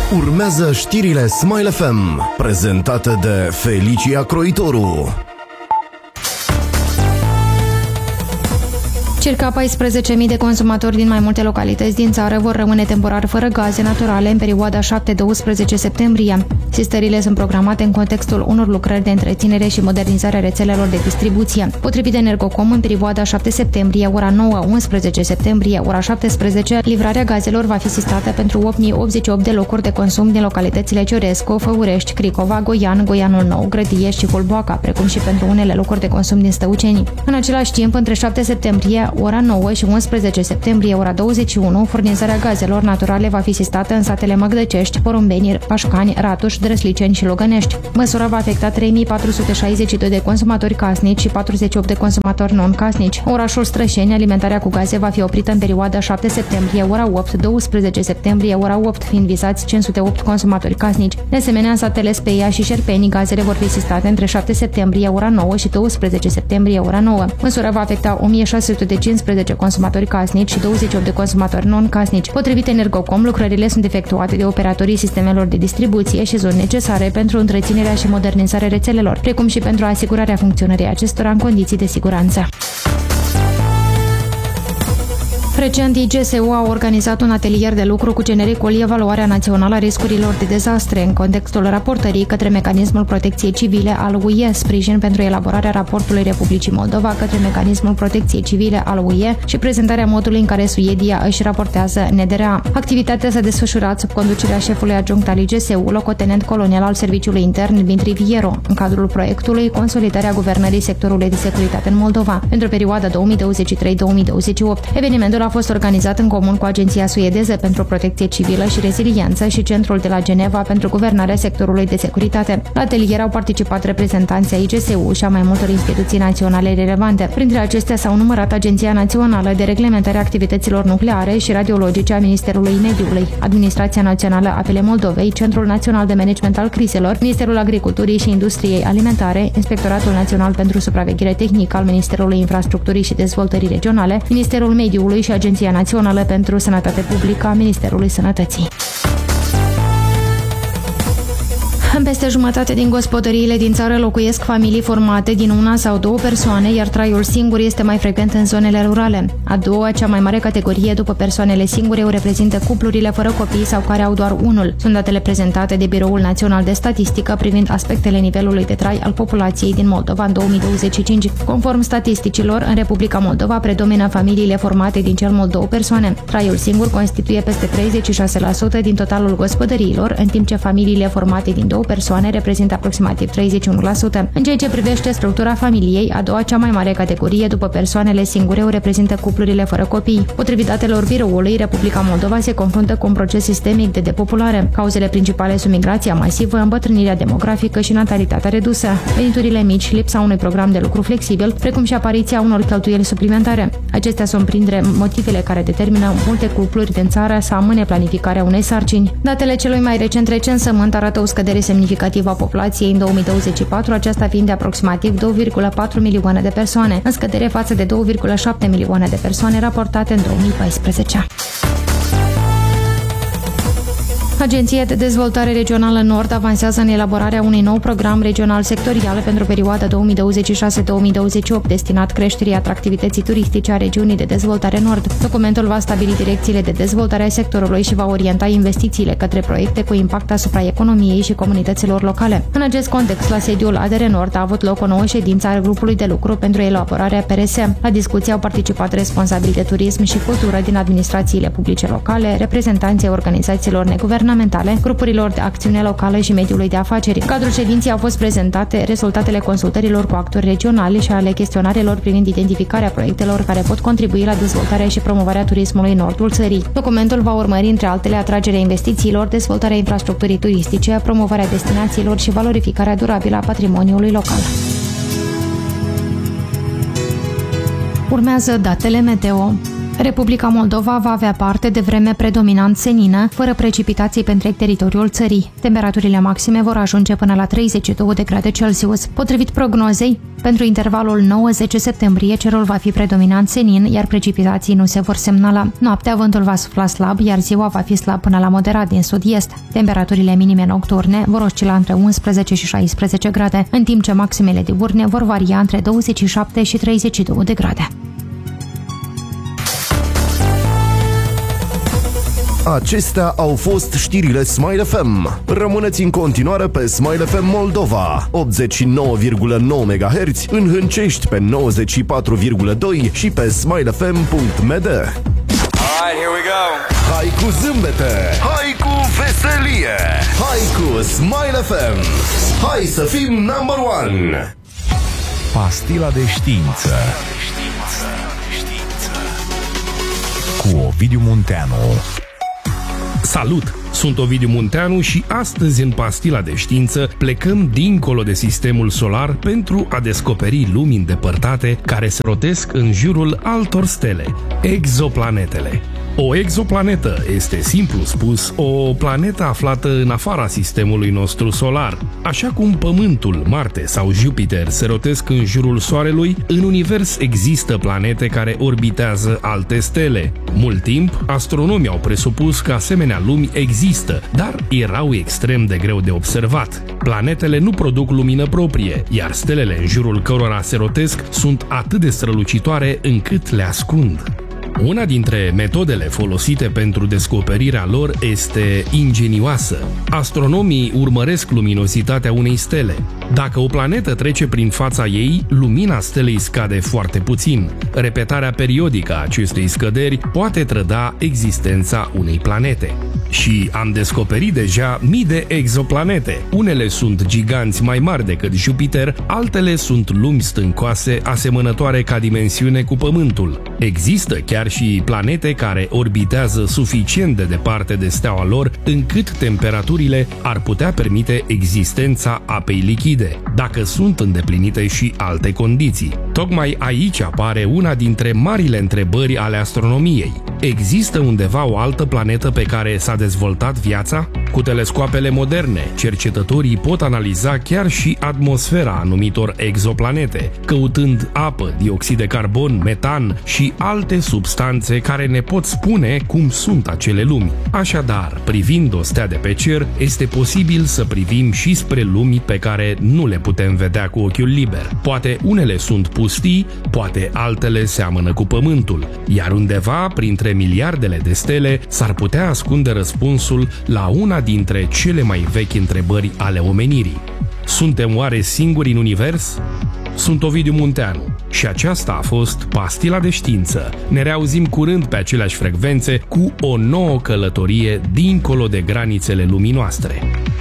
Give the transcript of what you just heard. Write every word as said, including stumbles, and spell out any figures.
Urmează știrile Smile F M, prezentate de Felicia Croitoru. Circa paisprezece mii de consumatori din mai multe localități din țară vor rămâne temporar fără gaze naturale în perioada șapte doisprezece septembrie. Sistările sunt programate în contextul unor lucrări de întreținere și modernizare a rețelelor de distribuție. Potrivit Energocom, în perioada șapte septembrie, ora nouă - unsprezece septembrie, ora șaptesprezece, livrarea gazelor va fi sistată pentru opt mii optzeci și opt de locuri de consum din localitățile Ciorescu, Făurești, Cricova, Goian, Goianul Nou, Grădiești și Hulboaca, precum și pentru unele locuri de consum din Stăuceni. În același timp, între șapte septembrie, ora nouă și unsprezece septembrie, ora douăzeci și unu, furnizarea gazelor naturale va fi sistată în satele Măgdăcești, Porumbeni, Pașcani, Ratuș, Drăsliceni și Lugănești. Măsura va afecta trei mii patru sute șaizeci și doi de consumatori casnici și patruzeci și opt de consumatori non-casnici. Orașul Strășeni, alimentarea cu gaze va fi oprită în perioada șapte septembrie, ora opt, doisprezece septembrie, ora opt, fiind vizați cinci sute opt consumatori casnici. De asemenea, în satele Speia și Șerpeni, gazele vor fi sistate între șapte septembrie, ora nouă și doisprezece septembrie, ora nouă. Măsura va afecta o mie șase sute cincisprezece consumatori casnici și douăzeci și opt de consumatori non-casnici. Potrivit Energocom, lucrările sunt efectuate de operatorii sistemelor de distribuție și sunt necesare pentru întreținerea și modernizarea rețelelor, precum și pentru asigurarea funcționării acestora în condiții de siguranță. Recent, I G S U a organizat un atelier de lucru cu genericul Evaluarea Națională a Riscurilor de Dezastre, în contextul raportării către Mecanismul Protecției Civile al U E, sprijin pentru elaborarea raportului Republicii Moldova către Mecanismul Protecției Civile al U E și prezentarea modului în care Suedia își raportează N D R A. Activitatea s-a desfășurat sub conducerea șefului adjunct al I G S U, locotenent colonel al Serviciului Intern Dmitri Viero, în cadrul proiectului Consolidarea Guvernării Sectorului de Securitate în Moldova pentru perioada două mii douăzeci și trei - două mii douăzeci și opt. Evenimentul a fost organizat în comun cu Agenția Suedeză pentru Protecție Civilă și Reziliență și Centrul de la Geneva pentru Guvernarea Sectorului de Securitate. La atelier au participat reprezentanții ai I G S U și a mai multor instituții naționale relevante. Printre acestea s-au numărat Agenția Națională de Reglementare a Activităților Nucleare și Radiologice a Ministerului Mediului, Administrația Națională a Apelei Moldovei, Centrul Național de Management al Crizelor, Ministerul Agriculturii și Industriei Alimentare, Inspectoratul Național pentru Supraveghere Tehnică al Ministerului Infrastructurii și Dezvoltării Regionale, Ministerul Mediului și Agenția Națională pentru Sănătate Publică a Ministerului Sănătății. În peste jumătate din gospodăriile din țară locuiesc familii formate din una sau două persoane, iar traiul singur este mai frecvent în zonele rurale. A doua, cea mai mare categorie după persoanele singure, o reprezintă cuplurile fără copii sau care au doar unul. Sunt datele prezentate de Biroul Național de Statistică privind aspectele nivelului de trai al populației din Moldova în două mii douăzeci și cinci. Conform statisticilor, în Republica Moldova predomină familiile formate din cel mult două persoane. Traiul singur constituie peste treizeci și șase la sută din totalul gospodăriilor, în timp ce familiile formate din două persoane reprezintă aproximativ treizeci și unu la sută. În ceea ce privește structura familiei, a doua cea mai mare categorie după persoanele singure o reprezintă cuplurile fără copii. Potrivit datelor biroului, Republica Moldova se confruntă cu un proces sistemic de depopulare. Cauzele principale sunt migrația masivă, îmbătrânirea demografică și natalitatea redusă, veniturile mici, lipsa unui program de lucru flexibil, precum și apariția unor cheltuieli suplimentare. Acestea sunt printre motivele care determină multe cupluri din țară să amâne planificarea unei sarcini. Datele celui mai recent recensământ arată o scădere semnificativă a populației în două mii douăzeci și patru, aceasta fiind de aproximativ două virgulă patru milioane de persoane, în scădere față de două virgulă șapte milioane de persoane raportate în două mii paisprezece. Agenția de Dezvoltare Regională Nord avansează în elaborarea unui nou program regional sectorial pentru perioada două mii douăzeci și șase - două mii douăzeci și opt destinat creșterii atractivității turistice a regiunii de dezvoltare Nord. Documentul va stabili direcțiile de dezvoltare a sectorului și va orienta investițiile către proiecte cu impact asupra economiei și comunităților locale. În acest context, la sediul A D R Nord a avut loc o nouă ședință a grupului de lucru pentru elaborarea P R S. La discuție au participat responsabili de turism și cultură din administrațiile publice locale, reprezentanții organizațiilor neguvernamentale, grupurilor de acțiune locală și mediului de afaceri. În cadrul ședinței au fost prezentate rezultatele consultărilor cu actori regionali și ale chestionarelor privind identificarea proiectelor care pot contribui la dezvoltarea și promovarea turismului în nordul țării. Documentul va urmări, între altele, atragerea investițiilor, dezvoltarea infrastructurii turistice, promovarea destinațiilor și valorificarea durabilă a patrimoniului local. Urmează datele meteo. Republica Moldova va avea parte de vreme predominant senină, fără precipitații pe întreg teritoriul țării. Temperaturile maxime vor ajunge până la treizeci și două de grade Celsius. Potrivit prognozei, pentru intervalul nouă zece septembrie, cerul va fi predominant senin, iar precipitații nu se vor semnala. Noaptea vântul va sufla slab, iar ziua va fi slab până la moderat din sud-est. Temperaturile minime nocturne vor oscila între unsprezece și șaisprezece grade, în timp ce maximele diurne vor varia între douăzeci și șapte și treizeci și două de grade. Acestea au fost știrile Smile F M. Rămâneți în continuare pe Smile F M Moldova, optzeci și nouă virgulă nouă MHz, în Hâncești pe nouăzeci și patru virgulă doi și pe smile f m punct m d. Alright, here we go. Hai cu zâmbete, hai cu veselie, hai cu Smile F M. Hai să fim number one. Pastila de știință cu Ovidiu Munteanu. Salut! Sunt Ovidiu Munteanu și astăzi în Pastila de Știință plecăm dincolo de sistemul solar pentru a descoperi lumi îndepărtate care se rotesc în jurul altor stele, exoplanetele. O exoplanetă este, simplu spus, o planetă aflată în afara sistemului nostru solar. Așa cum Pământul, Marte sau Jupiter se rotesc în jurul Soarelui, în univers există planete care orbitează alte stele. Mult timp, astronomii au presupus că asemenea lumi există, dar erau extrem de greu de observat. Planetele nu produc lumină proprie, iar stelele în jurul cărora se rotesc sunt atât de strălucitoare încât le ascund. Una dintre metodele folosite pentru descoperirea lor este ingenioasă. Astronomii urmăresc luminositatea unei stele. Dacă o planetă trece prin fața ei, lumina stelei scade foarte puțin. Repetarea periodică a acestei scăderi poate trăda existența unei planete. Și am descoperit deja mii de exoplanete. Unele sunt giganți mai mari decât Jupiter, altele sunt lumi stâncoase asemănătoare ca dimensiune cu Pământul. Există chiar și planete care orbitează suficient de departe de steaua lor încât temperaturile ar putea permite existența apei lichide, dacă sunt îndeplinite și alte condiții. Tocmai aici apare una dintre marile întrebări ale astronomiei. Există undeva o altă planetă pe care s-a dezvoltat viața? Cu telescoapele moderne, cercetătorii pot analiza chiar și atmosfera anumitor exoplanete, căutând apă, dioxid de carbon, metan și alte substanțe care ne pot spune cum sunt acele lumi. Așadar, privind o stea de pe cer, este posibil să privim și spre lumi pe care nu le putem vedea cu ochiul liber. Poate unele sunt pustii, poate altele seamănă cu Pământul, iar undeva printre miliardele de stele s-ar putea ascunde răspunsul la una dintre cele mai vechi întrebări ale omenirii. Suntem oare singuri în univers? Sunt Ovidiu Munteanu și aceasta a fost Pastila de Știință. Ne reauzim curând pe aceleași frecvențe cu o nouă călătorie dincolo de granițele lumii noastre.